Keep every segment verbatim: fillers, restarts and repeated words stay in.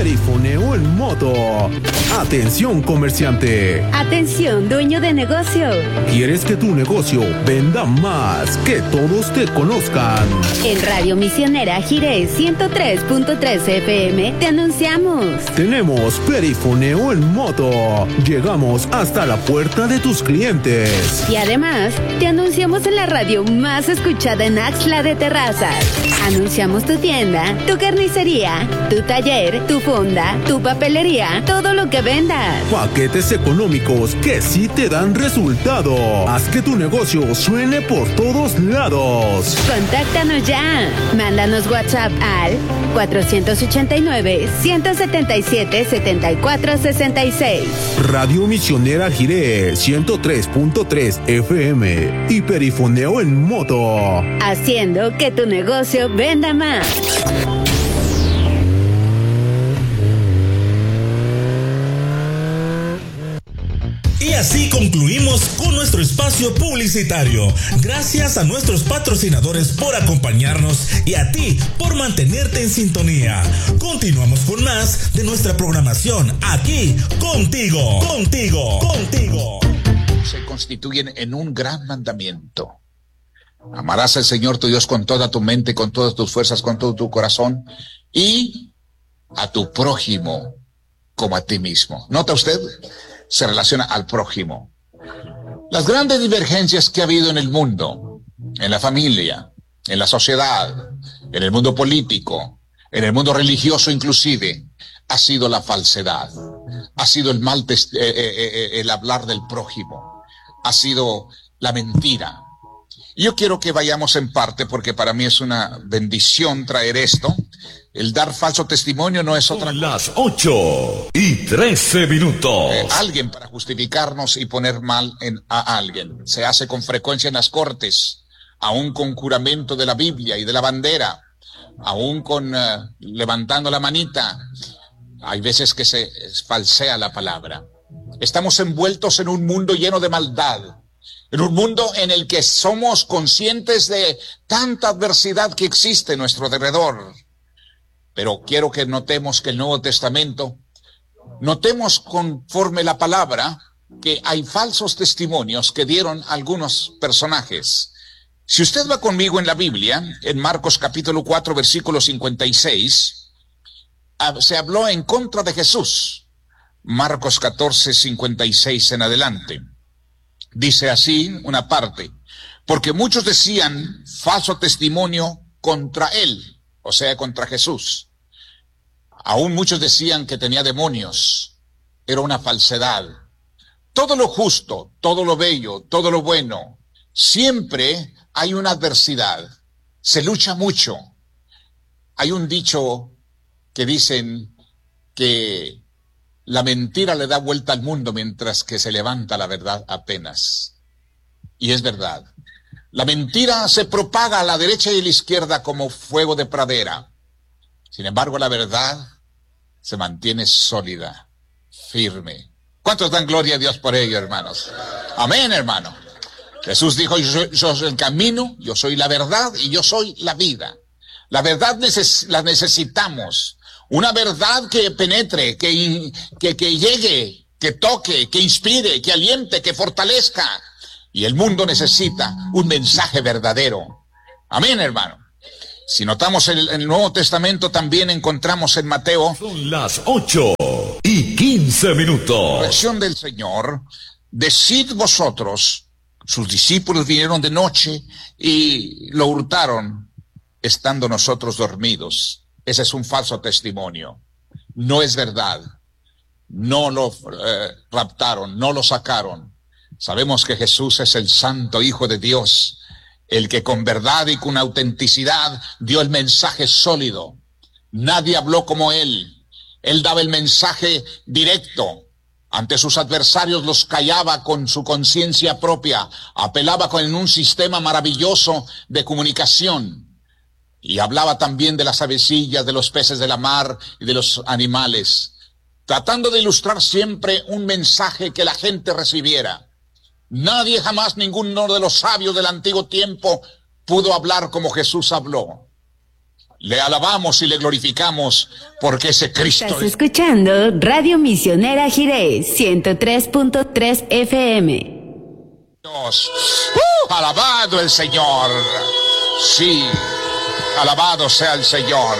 perifoneo en moto. Atención, comerciante. Atención, dueño de negocio. ¿Quieres que tu negocio venda más, que todos te conozcan? En Radio Misionera Jiré ciento tres punto tres F M te anunciamos. Tenemos perifoneo en moto. Llegamos hasta la puerta de tus clientes. Y además, te anunciamos en la radio más escuchada en Axtla de Terrazas. Anunciamos tu tienda, tu carnicería, tu taller, tu fonda, tu papelería, todo lo que vendas. Paquetes económicos que sí te dan resultado. Haz que tu negocio suene por todos lados. Contáctanos ya. Mándanos WhatsApp al cuatro ocho nueve, uno siete siete, siete cuatro seis seis. Radio Misionera Jiré ciento tres punto tres F M y perifoneo en moto. Haciendo que tu negocio venda más. Y así concluimos con nuestro espacio publicitario. Gracias a nuestros patrocinadores por acompañarnos y a ti por mantenerte en sintonía. Continuamos con más de nuestra programación aquí, contigo, contigo, contigo. Se constituyen en un gran mandamiento. Amarás al Señor tu Dios con toda tu mente, con todas tus fuerzas, con todo tu corazón y a tu prójimo como a ti mismo. ¿Nota usted? Se relaciona al prójimo. Las grandes divergencias que ha habido en el mundo, en la familia, en la sociedad, en el mundo político, en el mundo religioso inclusive, ha sido la falsedad, ha sido el mal, eh, eh, eh, el hablar del prójimo, ha sido la mentira. Yo quiero que vayamos en parte, porque para mí es una bendición traer esto. El dar falso testimonio no es otra cosa. Las ocho y trece minutos. Eh, alguien para justificarnos y poner mal en, a alguien. Se hace con frecuencia en las cortes, aún con juramento de la Biblia y de la bandera, aún con uh, levantando la manita. Hay veces que se falsea la palabra. Estamos envueltos en un mundo lleno de maldad. En un mundo en el que somos conscientes de tanta adversidad que existe a nuestro alrededor. Pero quiero que notemos que el Nuevo Testamento, notemos conforme la palabra, que hay falsos testimonios que dieron algunos personajes. Si usted va conmigo en la Biblia, en Marcos capítulo cuatro, versículo cincuenta y seis, se habló en contra de Jesús. Marcos catorce, cincuenta y seis en adelante. Dice así una parte, porque muchos decían falso testimonio contra él, o sea, contra Jesús. Aún muchos decían que tenía demonios. Era una falsedad. Todo lo justo, todo lo bello, todo lo bueno, siempre hay una adversidad. Se lucha mucho. Hay un dicho que dicen que la mentira le da vuelta al mundo mientras que se levanta la verdad apenas. Y es verdad. La mentira se propaga a la derecha y a la izquierda como fuego de pradera. Sin embargo, la verdad se mantiene sólida, firme. ¿Cuántos dan gloria a Dios por ello, hermanos? Amén, hermano. Jesús dijo, yo soy, yo soy el camino, yo soy la verdad y yo soy la vida. La verdad neces- la necesitamos. Una verdad que penetre, que, que, que llegue, que toque, que inspire, que aliente, que fortalezca. Y el mundo necesita un mensaje verdadero. Amén, hermano. Si notamos el, el Nuevo Testamento, también encontramos en Mateo. Son las ocho y quince minutos. Corrección del Señor. Decid vosotros, sus discípulos vinieron de noche y lo hurtaron, estando nosotros dormidos. Ese es un falso testimonio. No es verdad. No lo eh, raptaron, no lo sacaron. Sabemos que Jesús es el Santo Hijo de Dios, el que con verdad y con autenticidad dio el mensaje sólido. Nadie habló como él. Él daba el mensaje directo. Ante sus adversarios los callaba con su conciencia propia. Apelaba con un sistema maravilloso de comunicación. Y hablaba también de las avecillas, de los peces de la mar y de los animales, tratando de ilustrar siempre un mensaje que la gente recibiera. Nadie jamás, ninguno de los sabios del antiguo tiempo pudo hablar como Jesús habló. Le alabamos y le glorificamos porque ese Cristo... Estás escuchando Radio Misionera Jiré, ciento tres punto tres F M. Dios. ¡Uh! Alabado el Señor. Sí, alabado sea el Señor.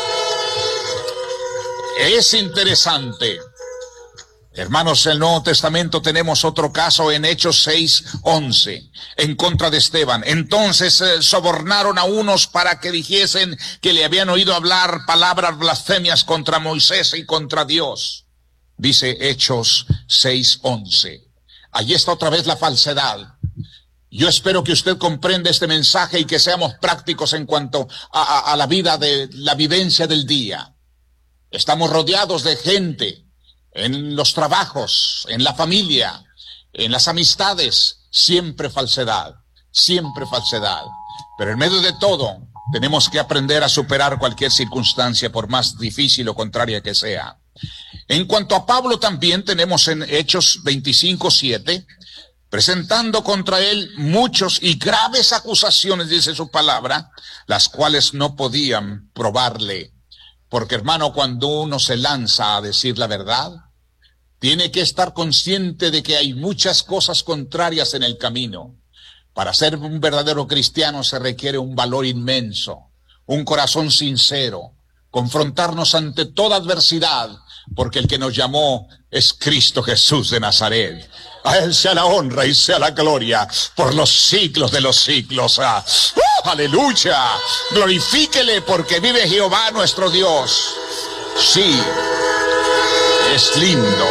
Es interesante. Hermanos, en el Nuevo Testamento tenemos otro caso en Hechos seis once, en contra de Esteban. Entonces eh, sobornaron a unos para que dijesen que le habían oído hablar palabras blasfemias contra Moisés y contra Dios. Dice Hechos seis once. Allí está otra vez la falsedad. Yo espero que usted comprenda este mensaje y que seamos prácticos en cuanto a, a, a la vida de la vivencia del día. Estamos rodeados de gente en los trabajos, en la familia, en las amistades, siempre falsedad, siempre falsedad. Pero en medio de todo, tenemos que aprender a superar cualquier circunstancia, por más difícil o contraria que sea. En cuanto a Pablo, también tenemos en Hechos veinticinco siete, presentando contra él muchos y graves acusaciones, dice su palabra, las cuales no podían probarle. Porque, hermano, cuando uno se lanza a decir la verdad, tiene que estar consciente de que hay muchas cosas contrarias en el camino. Para ser un verdadero cristiano se requiere un valor inmenso, un corazón sincero, confrontarnos ante toda adversidad, porque el que nos llamó es Cristo Jesús de Nazaret. A Él sea la honra y sea la gloria por los siglos de los siglos. ¡Ah! ¡Uh! ¡Aleluya! Glorifíquele porque vive Jehová nuestro Dios. Sí, es lindo.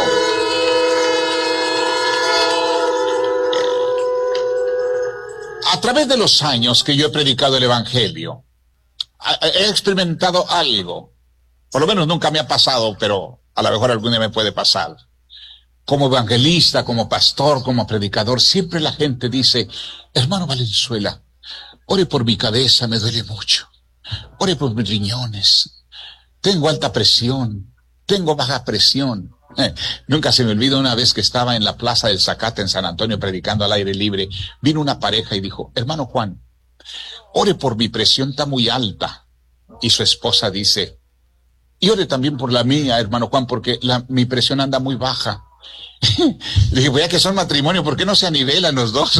A través de los años que yo he predicado el Evangelio, he experimentado algo. Por lo menos nunca me ha pasado, pero a lo mejor algún día me puede pasar. Como evangelista, como pastor, como predicador, siempre la gente dice: hermano Valenzuela, ore por mi cabeza, me duele mucho. Ore por mis riñones. Tengo alta presión. Tengo baja presión. Eh, nunca se me olvida una vez que estaba en la Plaza del Zacate en San Antonio predicando al aire libre. Vino una pareja y dijo: hermano Juan, ore por mi presión, está muy alta. Y su esposa dice: y ore también por la mía, hermano Juan, porque la, mi presión anda muy baja. Le dije: voy a que son matrimonio, ¿por qué no se anivelan los dos?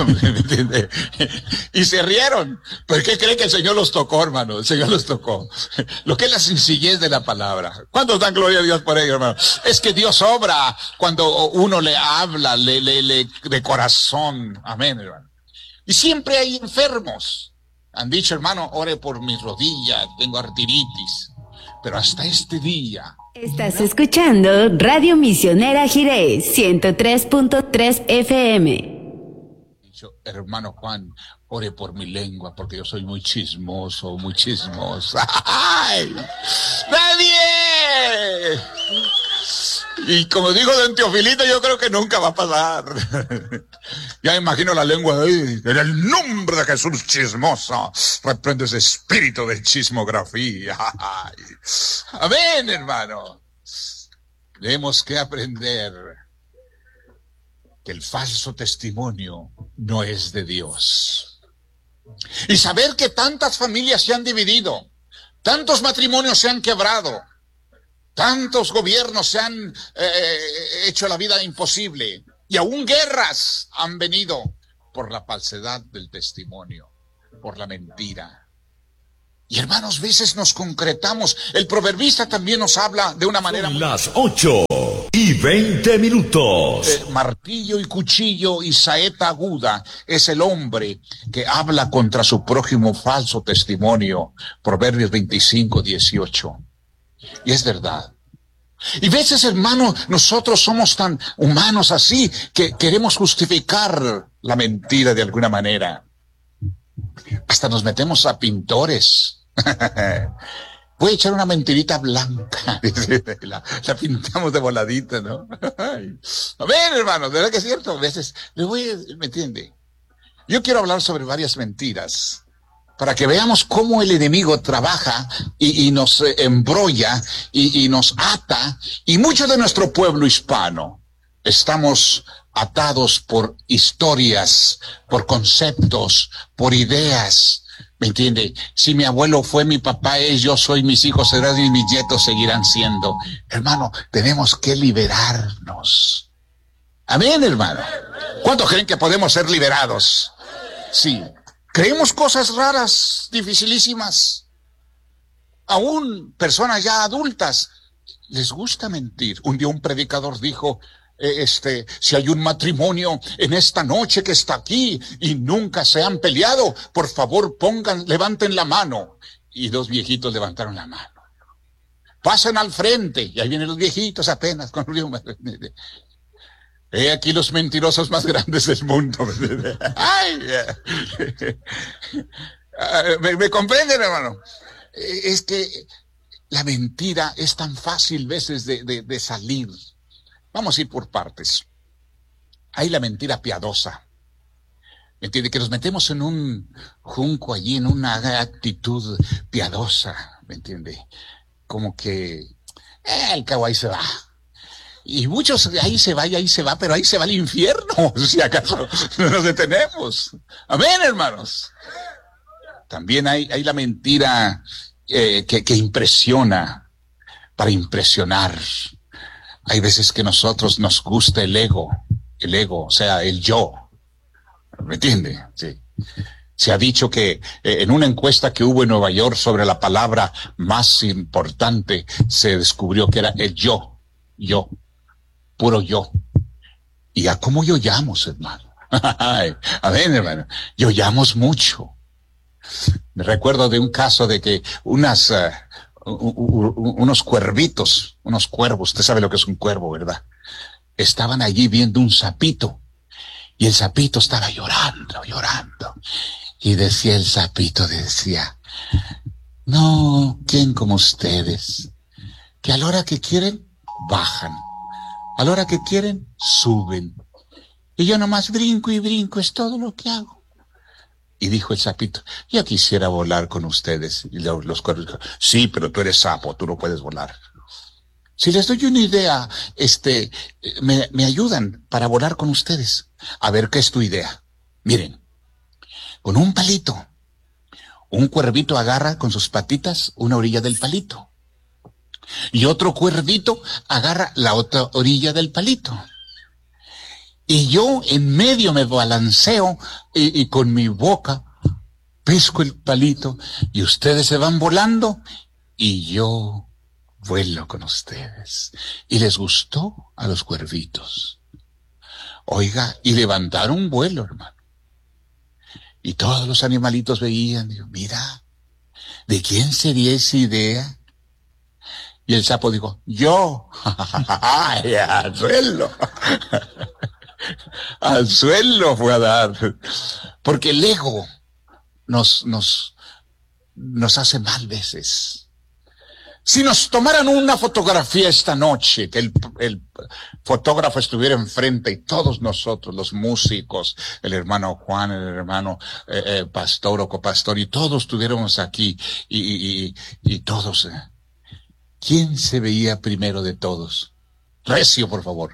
Y se rieron. ¿Por qué cree que el Señor los tocó, hermano? El Señor los tocó. Lo que es la sencillez de la palabra. ¿Cuántos dan gloria a Dios por ello, hermano? Es que Dios obra cuando uno le habla, le, le, le, de corazón. Amén, hermano. Y siempre hay enfermos. Han dicho: hermano, ore por mis rodillas, tengo artritis. Pero hasta este día... Estás escuchando Radio Misionera Jiré, ciento tres punto tres F M. Dicho: hermano Juan, ore por mi lengua, porque yo soy muy chismoso, muy chismoso. ¡Ay! ¡Nadie! Y como digo Don Teofilito, yo creo que nunca va a pasar. Ya imagino la lengua de ahí. En el nombre de Jesús chismoso, reprende ese espíritu de chismografía. Ay. Amén, hermano. Tenemos que aprender que el falso testimonio no es de Dios. Y saber que tantas familias se han dividido, tantos matrimonios se han quebrado, tantos gobiernos se han eh, hecho la vida imposible, y aún guerras han venido por la falsedad del testimonio, por la mentira. Y hermanos, a veces nos concretamos. El proverbista también nos habla de una manera... Son las ocho y veinte minutos. Eh, martillo y cuchillo y saeta aguda es el hombre que habla contra su prójimo falso testimonio. Proverbios veinticinco dieciocho. Y es verdad. Y veces, hermano, nosotros somos tan humanos así que queremos justificar la mentira de alguna manera. Hasta nos metemos a pintores. Voy a echar una mentirita blanca. la, la pintamos de voladita, ¿no? A ver, hermano, ¿de verdad que es cierto? A veces, le voy a, ¿me entiende? Yo quiero hablar sobre varias mentiras, para que veamos cómo el enemigo trabaja y, y nos embrolla y, y nos ata. Y mucho de nuestro pueblo hispano estamos atados por historias, por conceptos, por ideas. ¿Me entiende? Si mi abuelo fue, mi papá es, yo soy, mis hijos serán y mis nietos seguirán siendo. Hermano, tenemos que liberarnos. Amén, hermano. ¿Cuántos creen que podemos ser liberados? Sí. Creemos cosas raras, dificilísimas. Aún personas ya adultas les gusta mentir. Un día un predicador dijo, eh, este, si hay un matrimonio en esta noche que está aquí y nunca se han peleado, por favor pongan, levanten la mano. Y dos viejitos levantaron la mano. Pasen al frente. Y ahí vienen los viejitos apenas con He aquí los mentirosos más grandes del mundo. Ay, ¿Me, me comprenden, hermano? Es que la mentira es tan fácil veces de, de, de salir. Vamos a ir por partes. Hay la mentira piadosa. ¿Me entiende? Que nos metemos en un junco allí, en una actitud piadosa. ¿Me entiende? Como que eh, el cabo ahí se va. Y muchos, ahí se va y ahí se va, pero ahí se va al infierno, si acaso no nos detenemos. Amén, hermanos. También hay, hay la mentira eh, que, que impresiona, para impresionar. Hay veces que nosotros nos gusta el ego, el ego, o sea, el yo. ¿Me entiende? Sí. Se ha dicho que eh, en una encuesta que hubo en Nueva York sobre la palabra más importante, se descubrió que era el yo, yo. Puro yo. ¿Y a cómo yo llamo, hermano? A ver, hermano, yo llamo mucho. Me recuerdo de un caso de que unas, uh, unos cuervitos, unos cuervos, usted sabe lo que es un cuervo, ¿verdad? Estaban allí viendo un sapito. Y el sapito estaba llorando, llorando. Y decía el sapito, decía, no, ¿quién como ustedes? Que a la hora que quieren, bajan. A la hora que quieren, suben. Y yo nomás brinco y brinco, es todo lo que hago. Y dijo el sapito, yo quisiera volar con ustedes. Y los, los cuervos dijeron, sí, pero tú eres sapo, tú no puedes volar. Si les doy una idea, este, me, me ayudan para volar con ustedes. A ver, ¿qué es tu idea? Miren, con un palito, un cuervito agarra con sus patitas una orilla del palito. Y otro cuervito agarra la otra orilla del palito. Y yo en medio me balanceo y, y con mi boca pesco el palito y ustedes se van volando y yo vuelo con ustedes. Y les gustó a los cuervitos. Oiga, y levantaron vuelo, hermano. Y todos los animalitos veían, digo, mira, ¿de quién sería esa idea? Y el sapo dijo, yo, ay, al suelo, al suelo fue a dar, porque el ego nos, nos, nos hace mal veces. Si nos tomaran una fotografía esta noche, que el, el fotógrafo estuviera enfrente y todos nosotros, los músicos, el hermano Juan, el hermano eh, eh, pastor o copastor, y todos estuviéramos aquí, y, y, y, y todos... Eh, ¿quién se veía primero de todos? Recio, por favor.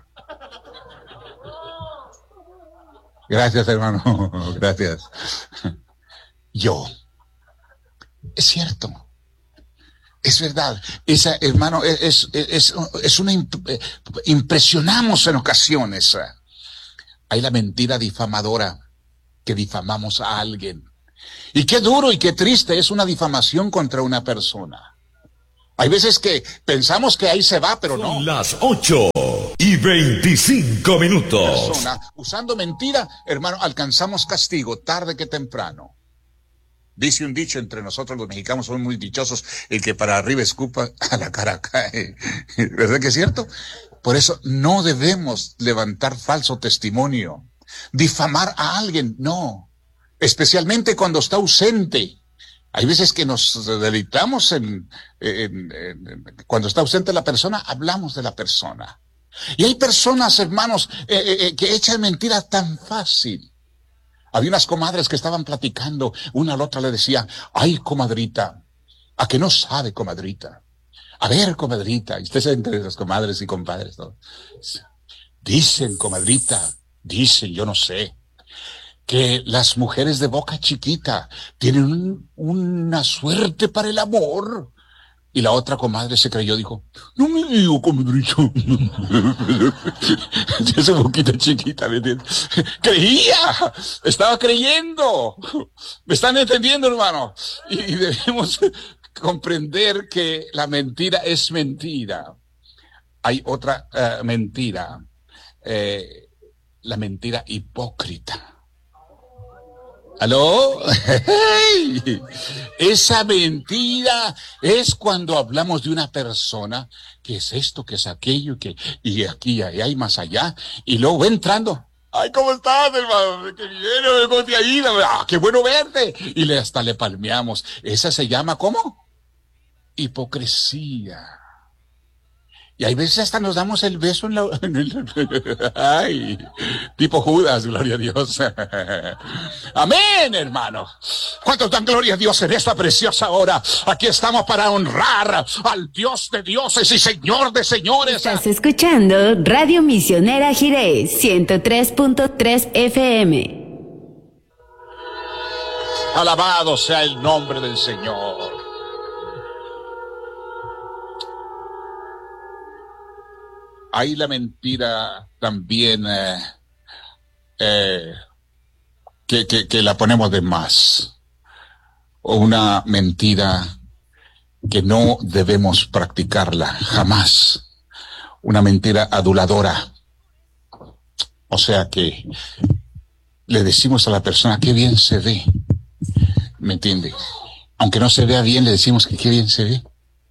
Gracias, hermano. Gracias. Yo. Es cierto. Es verdad. Esa, hermano, es, es, es, es una, impresionamos en ocasiones. Hay la mentira difamadora, que difamamos a alguien. Y qué duro y qué triste es una difamación contra una persona. Hay veces que pensamos que ahí se va, pero no. Son las ocho y veinticinco minutos. Persona, usando mentira, hermano, alcanzamos castigo tarde que temprano. Dice un dicho entre nosotros los mexicanos, somos muy dichosos, el que para arriba escupa, a la cara cae. ¿Verdad que es cierto? Por eso no debemos levantar falso testimonio. Difamar a alguien, no. Especialmente cuando está ausente. Hay veces que nos deleitamos en, en, en, en cuando está ausente la persona, hablamos de la persona. Y hay personas, hermanos, eh, eh, que echan mentiras tan fácil. Había unas comadres que estaban platicando, una a la otra le decía, ay, comadrita, ¿a que no sabe, comadrita? A ver, comadrita, y usted sabe entre las comadres y compadres, ¿no? Dicen, comadrita, dicen, yo no sé, que las mujeres de boca chiquita tienen un, una suerte para el amor. Y la otra comadre se creyó, dijo, no me digo, comadrito. Esa boquita chiquita, ¿me entiendes? Creía, estaba creyendo. ¿Me están entendiendo, hermano? Y, y debemos comprender que la mentira es mentira. Hay otra uh, mentira, eh, la mentira hipócrita. ¿Aló? Esa mentira es cuando hablamos de una persona que es esto, que es aquello, que y aquí, y hay más allá, y luego va entrando. Ay, ¿cómo estás, hermano? Qué bien, ¿cómo te ha ido? Ah, qué bueno verte. Y le, hasta le palmeamos. Esa se llama, ¿cómo? Hipocresía. Y hay veces hasta nos damos el beso en la... En el, ay, tipo Judas, gloria a Dios. Amén, hermano. ¿Cuántos dan gloria a Dios en esta preciosa hora? Aquí estamos para honrar al Dios de dioses y Señor de señores. Estás escuchando Radio Misionera Jiré, ciento tres punto tres F M. Alabado sea el nombre del Señor. Hay la mentira también eh, eh, que, que, que la ponemos de más. O una mentira que no debemos practicarla jamás. Una mentira aduladora. O sea que le decimos a la persona qué bien se ve. ¿Me entiende? Aunque no se vea bien, le decimos que qué bien se ve.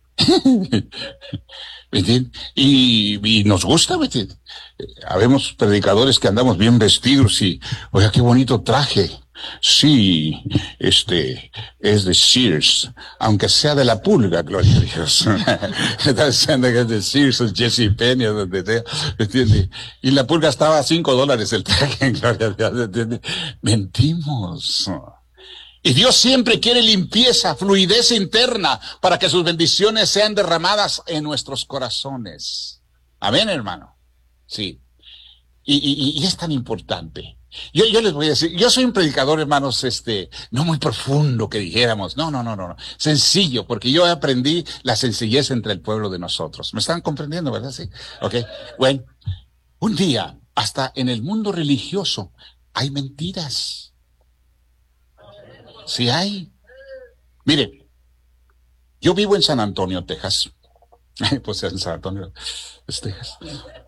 ¿Me entiendes? Y, y nos gusta, ¿me entiendes? Habemos predicadores que andamos bien vestidos y, oiga, qué bonito traje. Sí, este, es de Sears, aunque sea de la Pulga, gloria a Dios. Está diciendo que es de Sears, o JCPenney, donde sea, ¿me entiendes? Y la Pulga estaba a cinco dólares el traje, gloria a Dios, ¿me entiendes? Mentimos. Y Dios siempre quiere limpieza, fluidez interna, para que sus bendiciones sean derramadas en nuestros corazones. Amén, hermano. Sí. Y, y, y es tan importante. Yo, yo les voy a decir, yo soy un predicador, hermanos, este, no muy profundo que dijéramos. No, no, no, no, no. Sencillo, porque yo aprendí la sencillez entre el pueblo de nosotros. ¿Me están comprendiendo, verdad? Sí. Ok. Bueno, un día, hasta en el mundo religioso, hay mentiras. Sí hay. Mire, yo vivo en San Antonio, Texas. Pues en San Antonio, Texas.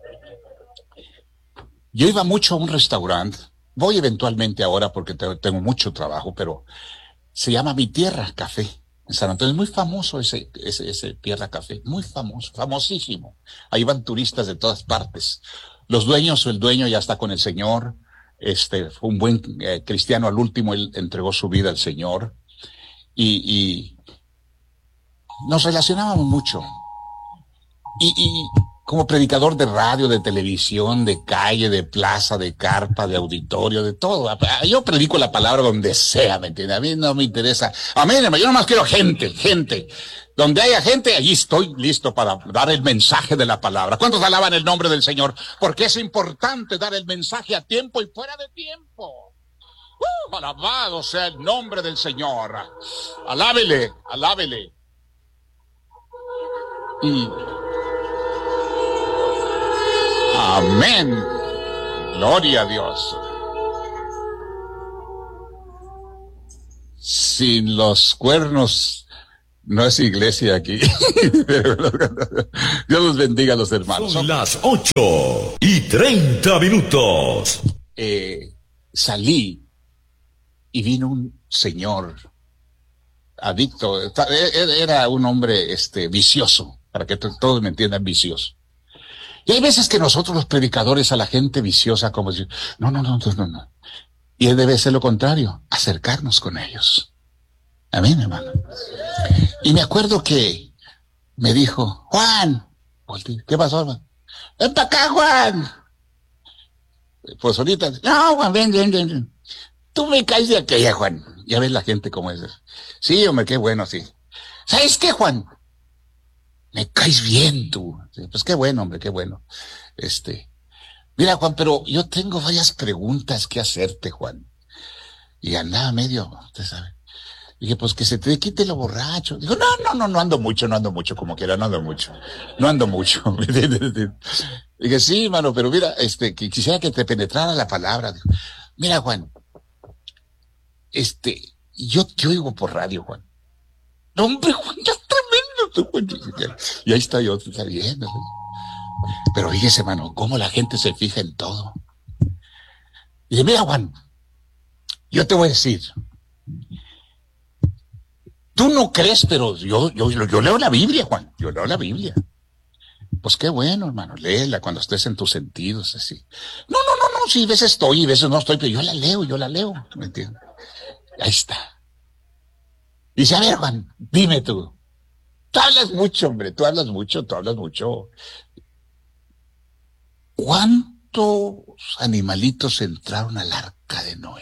Yo iba mucho a un restaurante. Voy eventualmente ahora porque tengo mucho trabajo, pero se llama Mi Tierra Café. En San Antonio es muy famoso ese, ese, ese Tierra Café. Muy famoso, famosísimo. Ahí van turistas de todas partes. Los dueños o el dueño ya está con el Señor. Este, fue un buen eh, cristiano al último, él entregó su vida al Señor y, y nos relacionábamos mucho. Y, y como predicador de radio, de televisión, de calle, de plaza, de carpa, de auditorio, de todo. Yo predico la palabra donde sea, ¿me entiendes? A mí no me interesa. Amén, yo nomás quiero gente, gente. Donde haya gente, allí estoy listo para dar el mensaje de la palabra. ¿Cuántos alaban el nombre del Señor? Porque es importante dar el mensaje a tiempo y fuera de tiempo. Uh, alabado sea el nombre del Señor. Alábele, alábele. Y... amén. Gloria a Dios. Sin los cuernos... no es iglesia aquí. Dios los bendiga a los hermanos. Son las ocho y treinta minutos. Eh, salí y vino un señor adicto. Era un hombre este vicioso, para que todos me entiendan, vicioso. Y hay veces que nosotros los predicadores a la gente viciosa como decir, no, no, no, no, no, no. Y debe ser lo contrario, acercarnos con ellos. Amén, hermano. Y me acuerdo que me dijo, Juan, ¿qué pasó, hermano? Ven para acá, Juan. Pues ahorita, no, Juan, ven, ven, ven. Tú me caes de aquella, Juan. Ya ves la gente como es. Sí, hombre, qué bueno, sí. ¿Sabes qué, Juan? Me caes bien tú. Pues qué bueno, hombre, qué bueno. Este, mira, Juan, pero yo tengo varias preguntas que hacerte, Juan. Y andaba medio, usted sabe. Dije, pues que se te quite lo borracho. Dijo, no, no, no, no ando mucho, no ando mucho, como quiera, no ando mucho. No ando mucho. Dije, sí, mano, pero mira, este, que quisiera que te penetrara la palabra. Dijo, mira, Juan, este, yo te oigo por radio, Juan. No, hombre, Juan, ya es tremendo, Juan. Y ahí está yo, está bien. Pero fíjese, mano, cómo la gente se fija en todo. Dije, mira, Juan, yo te voy a decir, tú no crees, pero yo, yo, yo leo la Biblia, Juan, yo leo la Biblia. Pues qué bueno, hermano, léela cuando estés en tus sentidos, así. No, no, no, no, sí, veces estoy y veces no estoy, pero yo la leo, yo la leo, ¿me entiendes? Ahí está. Dice, a ver, Juan, dime tú. Tú hablas mucho, hombre, tú hablas mucho, tú hablas mucho. ¿Cuántos animalitos entraron al arca de Noé?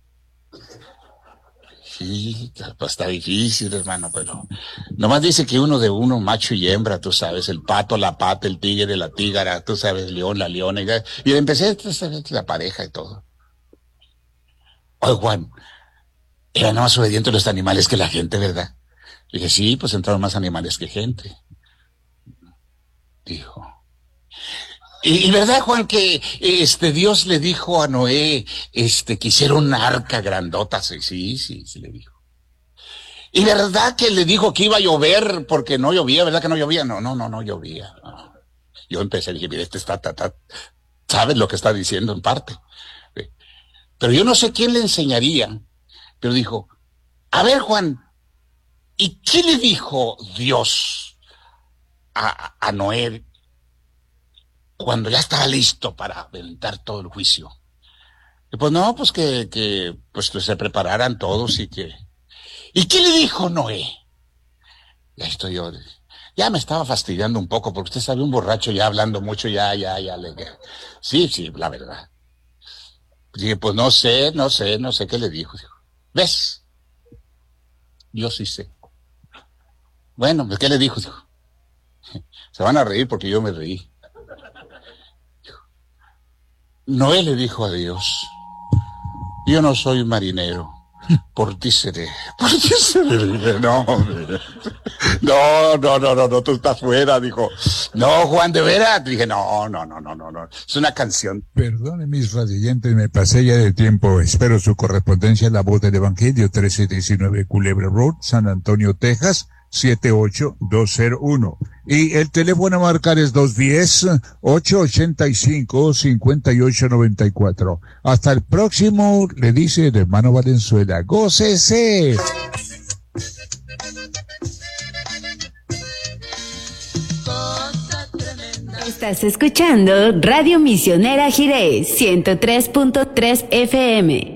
Sí, pues está difícil, hermano, pero nomás dice que uno de uno, macho y hembra, tú sabes, el pato, la pata, el tigre, la tígara, tú sabes, león, la leona, y, y empecé la pareja y todo. Oye, Juan, eran más obedientes los animales que la gente, ¿verdad? Dije, sí, pues entraron más animales que gente. Dijo. Y, y verdad, Juan, que este Dios le dijo a Noé, este, que hiciera una arca grandota, sí, sí, sí, sí le dijo. Y verdad que le dijo que iba a llover porque no llovía, ¿verdad que no llovía? No, no, no, no llovía. No. Yo empecé, dije, mire, este está, está, está, sabes lo que está diciendo en parte. Pero yo no sé quién le enseñaría, pero dijo, a ver, Juan, ¿y qué le dijo Dios a, a Noé cuando ya estaba listo para aventar todo el juicio? Y pues no, pues que, que, pues que se prepararan todos y que... ¿Y qué le dijo Noé? Ya estoy yo, ya me estaba fastidiando un poco, porque usted sabe, un borracho ya hablando mucho, ya, ya, ya le... Sí, sí, la verdad. Dije, pues no sé, no sé, no sé qué le dijo. Dijo, ¿ves? Yo sí sé. Bueno, ¿qué le dijo? Dijo, se van a reír porque yo me reí. Noé le dijo a Dios, yo no soy marinero, por ti seré, por ti seré. Dije, no, hombre. no, no, no, no, no, tú estás fuera, dijo. No, Juan, ¿de veras? Dije, no, no, no, no, no, no, es una canción. Perdone mis radioyentes, me pasé ya de tiempo, espero su correspondencia en La Voz del Evangelio, trece diecinueve Culebra Road, San Antonio, Texas, siete ocho dos cero uno. Y el teléfono a marcar es dos uno cero, ocho ocho cinco, cinco ocho nueve cuatro. Hasta el próximo, le dice el hermano Valenzuela. ¡Gócese! Estás escuchando Radio Misionera Jiré, ciento tres punto tres F M.